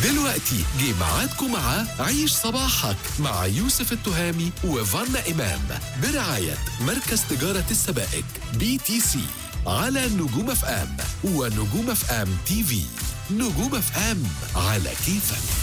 دلوقتي جه ميعادكم مع عيش صباحك مع يوسف التهامي وفانا إمام برعاية مركز تجارة السبائك BTC على نجوم اف ام ونجوم اف ام TV. نجوم اف ام على كيفك.